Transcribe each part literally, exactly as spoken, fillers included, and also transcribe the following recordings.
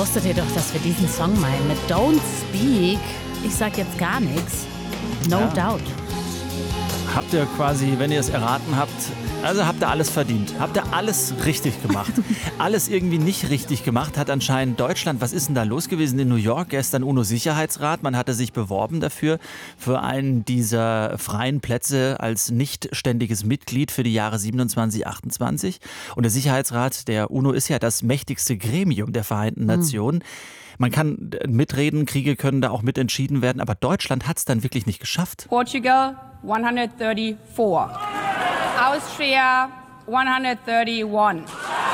wusstet ihr doch, dass wir diesen Song meinen mit Don't Speak. Ich sag jetzt gar nichts. No ja. Doubt. Habt ihr quasi, wenn ihr es erraten habt, also habt ihr alles verdient. Habt ihr alles richtig gemacht. Alles irgendwie nicht richtig gemacht hat anscheinend Deutschland. Was ist denn da los gewesen in New York? Gestern UNO-Sicherheitsrat. Man hatte sich beworben dafür, für einen dieser freien Plätze als nicht ständiges Mitglied für die Jahre siebenundzwanzig, achtundzwanzig. Und der Sicherheitsrat der UNO ist ja das mächtigste Gremium der Vereinten Nationen. Mhm. Man kann mitreden, Kriege können da auch mitentschieden werden, aber Deutschland hat es dann wirklich nicht geschafft. Portugal hundertvierunddreißig. Austria hunderteinunddreißig.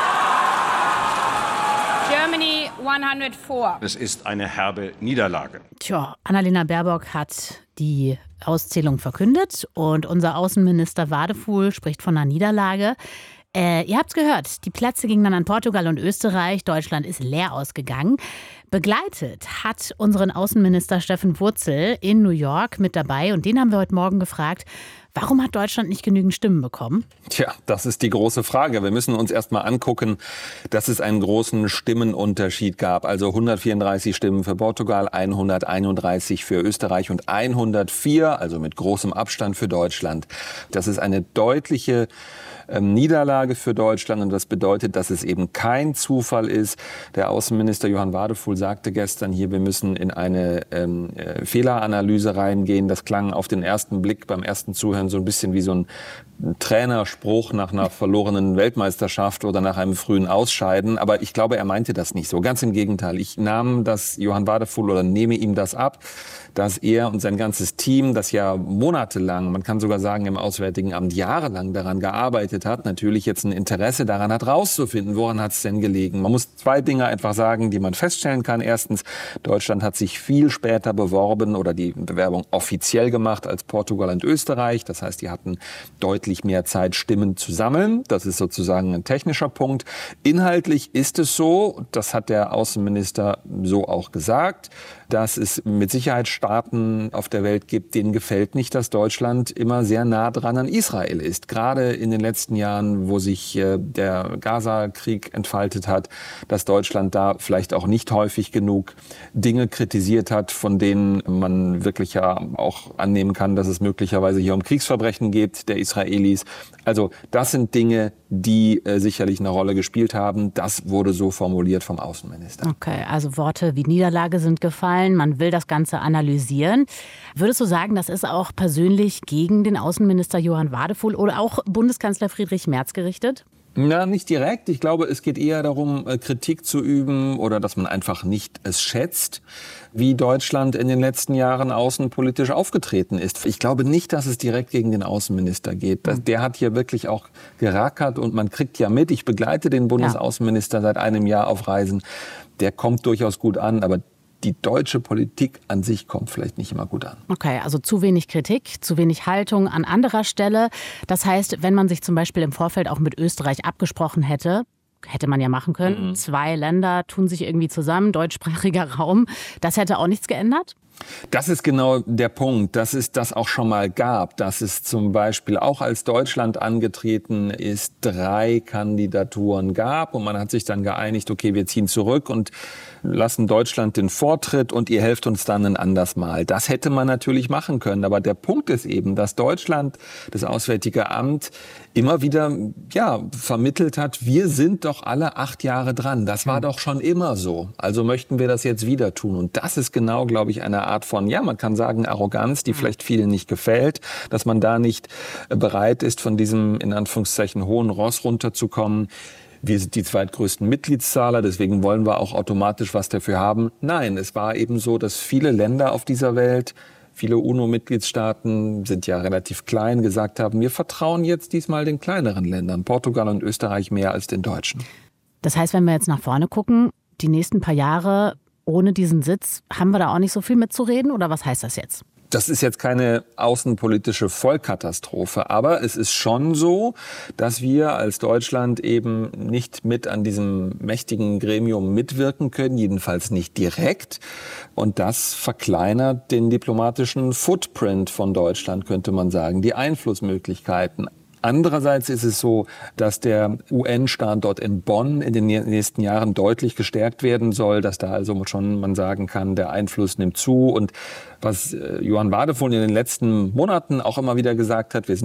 Germany hundertvier. Es ist eine herbe Niederlage. Tja, Annalena Baerbock hat die Auszählung verkündet und unser Außenminister Wadefuhl spricht von einer Niederlage. Äh, ihr habt's gehört, die Plätze gingen dann an Portugal und Österreich. Deutschland ist leer ausgegangen. Begleitet hat unseren Außenminister Steffen Wurzel in New York mit dabei. Und den haben wir heute Morgen gefragt, warum hat Deutschland nicht genügend Stimmen bekommen? Tja, das ist die große Frage. Wir müssen uns erst mal angucken, dass es einen großen Stimmenunterschied gab. Also hundertvierunddreißig Stimmen für Portugal, hunderteinunddreißig für Österreich und hundertvier, also mit großem Abstand für Deutschland. Das ist eine deutliche ähm, Niederlage für Deutschland und das bedeutet, dass es eben kein Zufall ist. Der Außenminister Johann Wadefuhl sagte gestern hier, wir müssen in eine ähm, äh, Fehleranalyse reingehen. Das klang auf den ersten Blick beim ersten Zuhören so ein bisschen wie so ein Trainerspruch nach einer verlorenen Weltmeisterschaft oder nach einem frühen Ausscheiden. Aber ich glaube, er meinte das nicht so. Ganz im Gegenteil. Ich nahm das Johann Wadefuhl oder nehme ihm das ab, dass er und sein ganzes Team, das ja monatelang, man kann sogar sagen im Auswärtigen Amt jahrelang daran gearbeitet hat, natürlich jetzt ein Interesse daran hat, rauszufinden, woran hat es denn gelegen. Man muss zwei Dinge einfach sagen, die man feststellen kann. Erstens, Deutschland hat sich viel später beworben oder die Bewerbung offiziell gemacht als Portugal und Österreich. Das heißt, die hatten deutlich mehr Zeit, Stimmen zu sammeln. Das ist sozusagen ein technischer Punkt. Inhaltlich ist es so, das hat der Außenminister so auch gesagt, dass es mit Sicherheit Staaten auf der Welt gibt, denen gefällt nicht, dass Deutschland immer sehr nah dran an Israel ist. Gerade in den letzten Jahren, wo sich äh, der Gaza-Krieg entfaltet hat, dass Deutschland da vielleicht auch nicht häufig genug Dinge kritisiert hat, von denen man wirklich ja auch annehmen kann, dass es möglicherweise hier um Kriegsverbrechen geht der Israelis. Also das sind Dinge, die äh, sicherlich eine Rolle gespielt haben. Das wurde so formuliert vom Außenminister. Okay, also Worte wie Niederlage sind gefallen. Man will das Ganze analysieren. Würdest du sagen, das ist auch persönlich gegen den Außenminister Johann Wadefuhl oder auch Bundeskanzler Friedrich Merz gerichtet? Na, nicht direkt. Ich glaube, es geht eher darum, Kritik zu üben oder dass man einfach nicht es schätzt, wie Deutschland in den letzten Jahren außenpolitisch aufgetreten ist. Ich glaube nicht, dass es direkt gegen den Außenminister geht. Der hat hier wirklich auch gerackert und man kriegt ja mit. Ich begleite den Bundesaußenminister seit einem Jahr auf Reisen. Der kommt durchaus gut an, aber die deutsche Politik an sich kommt vielleicht nicht immer gut an. Okay, also zu wenig Kritik, zu wenig Haltung an anderer Stelle. Das heißt, wenn man sich zum Beispiel im Vorfeld auch mit Österreich abgesprochen hätte, hätte man ja machen können, mhm. zwei Länder tun sich irgendwie zusammen, deutschsprachiger Raum, das hätte auch nichts geändert? Das ist genau der Punkt, dass es das auch schon mal gab, dass es zum Beispiel auch als Deutschland angetreten ist, drei Kandidaturen gab und man hat sich dann geeinigt, okay, wir ziehen zurück und lassen Deutschland den Vortritt und ihr helft uns dann ein anderes Mal. Das hätte man natürlich machen können, aber der Punkt ist eben, dass Deutschland, das Auswärtige Amt, immer wieder ja, vermittelt hat, wir sind doch alle acht Jahre dran. Das war doch schon immer so. Also möchten wir das jetzt wieder tun. Und das ist genau, glaube ich, eine Art von, ja, man kann sagen, Arroganz, die vielleicht vielen nicht gefällt, dass man da nicht bereit ist, von diesem, in Anführungszeichen, hohen Ross runterzukommen. Wir sind die zweitgrößten Mitgliedszahler, deswegen wollen wir auch automatisch was dafür haben. Nein, es war eben so, dass viele Länder auf dieser Welt, viele UNO-Mitgliedstaaten sind ja relativ klein, gesagt haben, wir vertrauen jetzt diesmal den kleineren Ländern, Portugal und Österreich mehr als den Deutschen. Das heißt, wenn wir jetzt nach vorne gucken, die nächsten paar Jahre ohne diesen Sitz, haben wir da auch nicht so viel mitzureden oder was heißt das jetzt? Das ist jetzt keine außenpolitische Vollkatastrophe, aber es ist schon so, dass wir als Deutschland eben nicht mit an diesem mächtigen Gremium mitwirken können, jedenfalls nicht direkt. Und das verkleinert den diplomatischen Footprint von Deutschland, könnte man sagen, die Einflussmöglichkeiten. Andererseits ist es so, dass der U N-Standort in Bonn in den nächsten Jahren deutlich gestärkt werden soll, dass da also schon man sagen kann, der Einfluss nimmt zu. Und was Johann Wadephul in den letzten Monaten auch immer wieder gesagt hat, wir sind